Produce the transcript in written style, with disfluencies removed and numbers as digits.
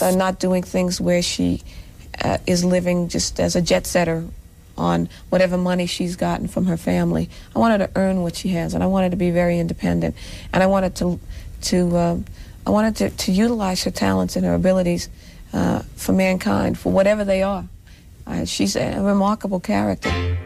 not doing things where she is living just as a jet setter on whatever money she's gotten from her family. I want her to earn what she has, and I want her to be very independent. And I wanted to utilize her talents and her abilities for mankind, for whatever they are. She's a remarkable character.